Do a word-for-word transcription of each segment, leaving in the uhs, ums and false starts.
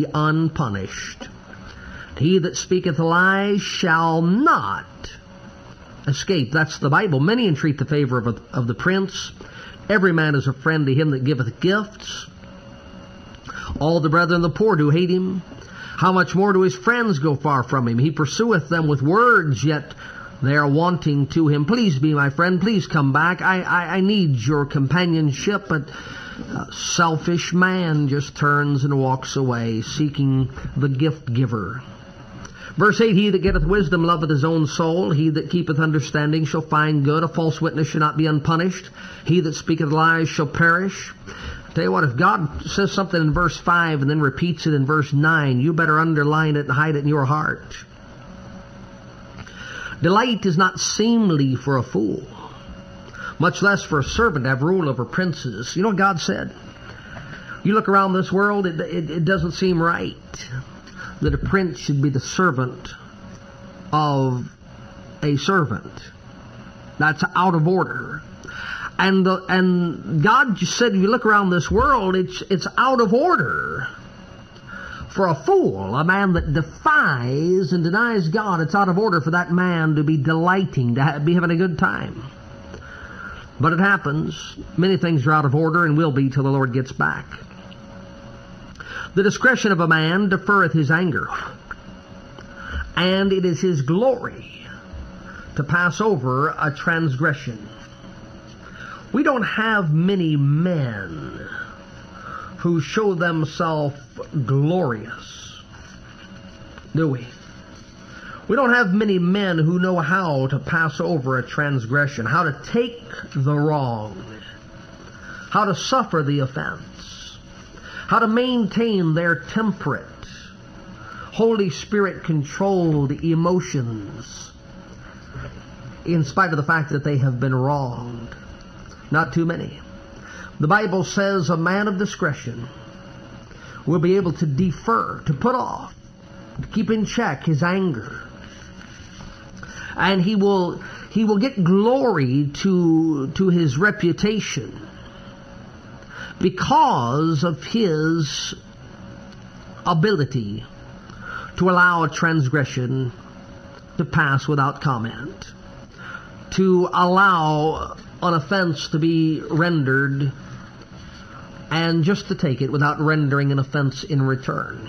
unpunished. He that speaketh lies shall not escape. That's the Bible. Many entreat the favor of, a, of the prince. Every man is a friend to him that giveth gifts. All the brethren of the poor do hate him. How much more do his friends go far from him? He pursueth them with words, yet they are wanting to him. Please be my friend. Please come back. I, I, I need your companionship. But a selfish man just turns and walks away, seeking the gift giver. Verse eight, he that getteth wisdom loveth his own soul. He that keepeth understanding shall find good. A false witness shall not be unpunished. He that speaketh lies shall perish. I tell you what, if God says something in verse five and then repeats it in verse nine, you better underline it and hide it in your heart. Delight is not seemly for a fool, much less for a servant to have rule over princes. You know what God said? You look around this world, it, it, it doesn't seem right that a prince should be the servant of a servant. That's out of order. And the, and God just said, if you look around this world, it's it's out of order for a fool, a man that defies and denies God. It's out of order for that man to be delighting, to ha- be having a good time. But it happens. Many things are out of order and will be till the Lord gets back. The discretion of a man deferreth his anger, and it is his glory to pass over a transgression. We don't have many men who show themselves glorious, do we? We don't have many men who know how to pass over a transgression, how to take the wrong, how to suffer the offense, how to maintain their temperate, Holy Spirit-controlled emotions in spite of the fact that they have been wronged. Not too many. The Bible says a man of discretion will be able to defer, to put off, to keep in check his anger. And he will he will get glory to, to his reputation because of his ability to allow a transgression to pass without comment, to allow an offense to be rendered and just to take it without rendering an offense in return.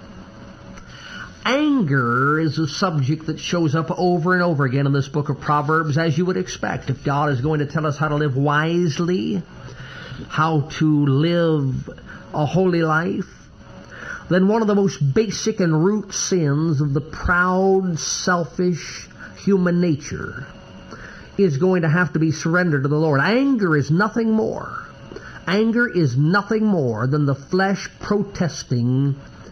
Anger is a subject that shows up over and over again in this book of Proverbs, as you would expect. If God is going to tell us how to live wisely, how to live a holy life, then one of the most basic and root sins of the proud, selfish human nature is going to have to be surrendered to the Lord. Anger is nothing more. Anger is nothing more than the flesh protesting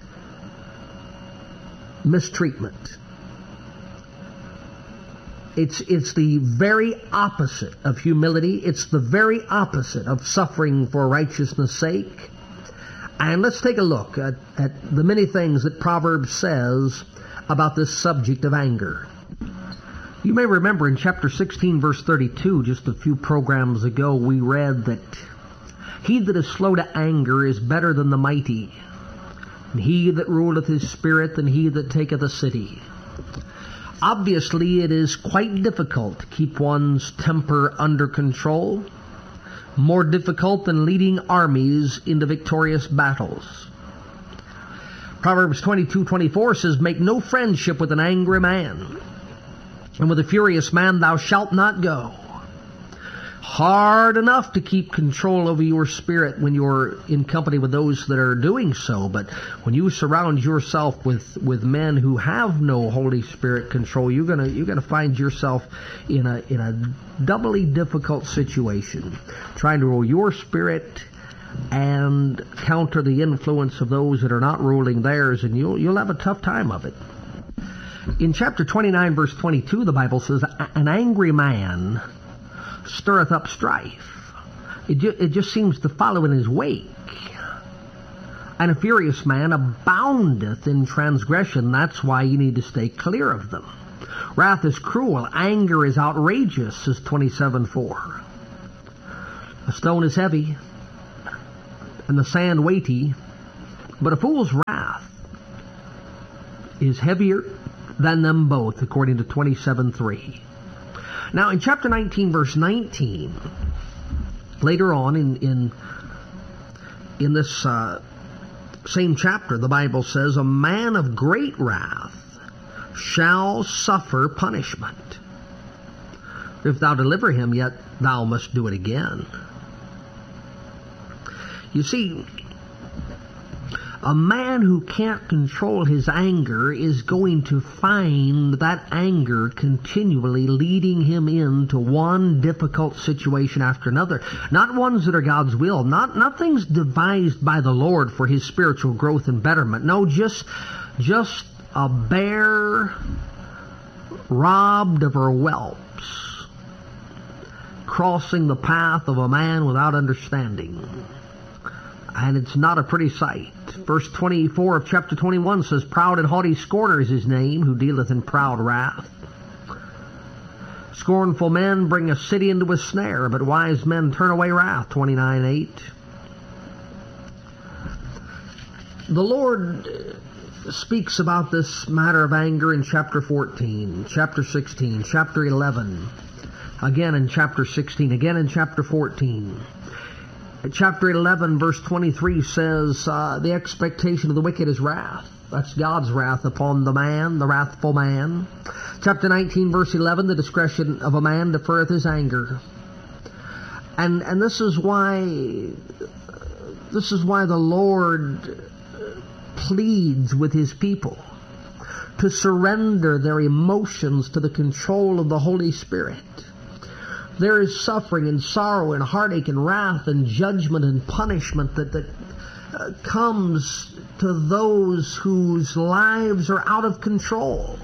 mistreatment. It's, it's the very opposite of humility. It's the very opposite of suffering for righteousness' sake. And let's take a look at, at the many things that Proverbs says about this subject of anger. You may remember in chapter sixteen, verse thirty-two, just a few programs ago, we read that he that is slow to anger is better than the mighty, and he that ruleth his spirit than he that taketh a city. Obviously, it is quite difficult to keep one's temper under control, more difficult than leading armies into victorious battles. Proverbs twenty-two twenty-four says, make no friendship with an angry man, and with a furious man thou shalt not go. Hard enough to keep control over your spirit when you're in company with those that are doing so, but when you surround yourself with, with men who have no Holy Spirit control, you're gonna you're gonna find yourself in a in a doubly difficult situation, trying to rule your spirit and counter the influence of those that are not ruling theirs, and you'll you'll have a tough time of it. In chapter twenty-nine, verse twenty-two, the Bible says, an angry man stirreth up strife. It, ju- it just seems to follow in his wake. And a furious man aboundeth in transgression. That's why you need to stay clear of them. Wrath is cruel. Anger is outrageous, says twenty-seven four. A stone is heavy, and the sand weighty, but a fool's wrath is heavier than them both, according to twenty-seven three. Now, in chapter nineteen, verse nineteen, later on in in, in this uh, same chapter, the Bible says, a man of great wrath shall suffer punishment. If thou deliver him, yet thou must do it again. You see, a man who can't control his anger is going to find that anger continually leading him into one difficult situation after another. Not ones that are God's will, not, not things devised by the Lord for his spiritual growth and betterment. No, just, just a bear robbed of her whelps, crossing the path of a man without understanding. And it's not a pretty sight. Verse twenty-four of chapter twenty-one says, proud and haughty scorner is his name, who dealeth in proud wrath. Scornful men bring a city into a snare, but wise men turn away wrath, twenty-nine eight. The Lord speaks about this matter of anger in chapter fourteen, chapter sixteen, chapter eleven, again in chapter sixteen, again in chapter fourteen. Chapter eleven, verse twenty-three says, uh, the expectation of the wicked is wrath. That's God's wrath upon the man, the wrathful man. Chapter nineteen, verse eleven, the discretion of a man deferreth his anger. And and this is why this is why the Lord pleads with his people to surrender their emotions to the control of the Holy Spirit. There is suffering and sorrow and heartache and wrath and judgment and punishment that, that uh, comes to those whose lives are out of control.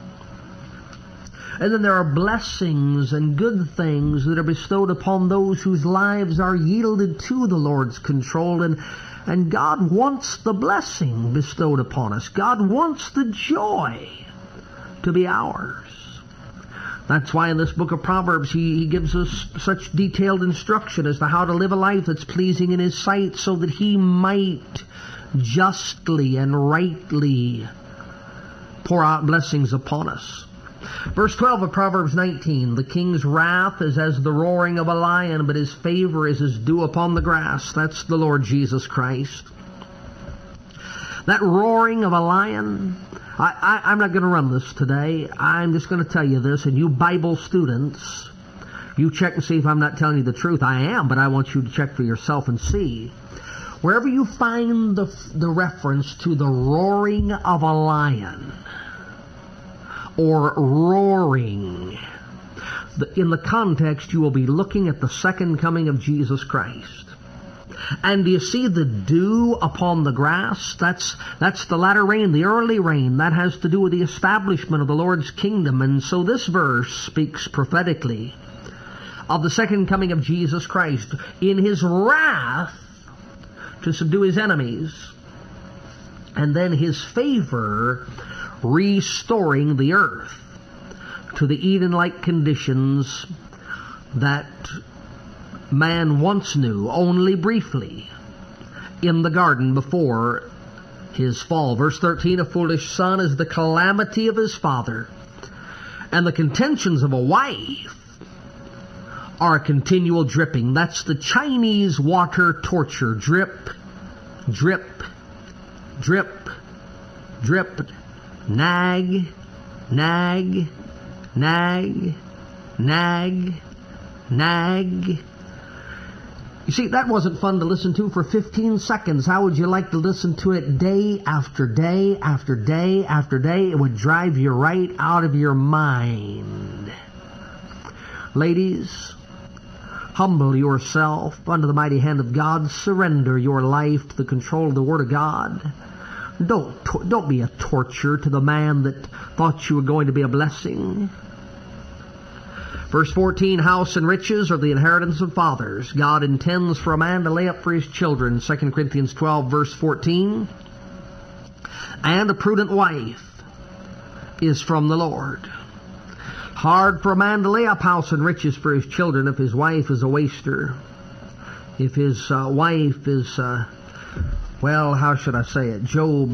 And then there are blessings and good things that are bestowed upon those whose lives are yielded to the Lord's control. And, and God wants the blessing bestowed upon us. God wants the joy to be ours. That's why in this book of Proverbs he, he gives us such detailed instruction as to how to live a life that's pleasing in his sight, so that he might justly and rightly pour out blessings upon us. Verse twelve of Proverbs nineteen, the king's wrath is as the roaring of a lion, but his favor is as dew upon the grass. That's the Lord Jesus Christ. That roaring of a lion, I, I, I'm not going to run this today. I'm just going to tell you this, and you Bible students, you check and see if I'm not telling you the truth. I am, but I want you to check for yourself and see. Wherever you find the, the reference to the roaring of a lion, or roaring, the, in the context you will be looking at the second coming of Jesus Christ. And do you see the dew upon the grass? That's that's the latter rain, the early rain. That has to do with the establishment of the Lord's kingdom. And so this verse speaks prophetically of the second coming of Jesus Christ in his wrath to subdue his enemies, and then his favor restoring the earth to the Eden-like conditions that man once knew only briefly in the garden before his fall. Verse thirteen, a foolish son is the calamity of his father, and the contentions of a wife are a continual dripping. That's the Chinese water torture. Drip, drip, drip, drip, nag, nag, nag, nag, nag. You see, that wasn't fun to listen to for fifteen seconds. How would you like to listen to it day after day after day after day? It would drive you right out of your mind. Ladies, humble yourself under the mighty hand of God. Surrender your life to the control of the Word of God. Don't, don't be a torture to the man that thought you were going to be a blessing. Verse fourteen, house and riches are the inheritance of fathers. God intends for a man to lay up for his children. Second Corinthians twelve, verse fourteen. And a prudent wife is from the Lord. Hard for a man to lay up house and riches for his children if his wife is a waster. If his uh, wife is, uh, well, how should I say it? Job